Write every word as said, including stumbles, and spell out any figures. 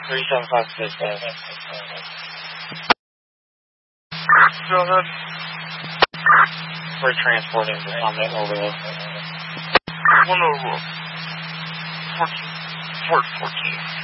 three seven five six. Go ahead. We're transporting the Summit Overlook. One Overlook. fourteen. Port fourteen.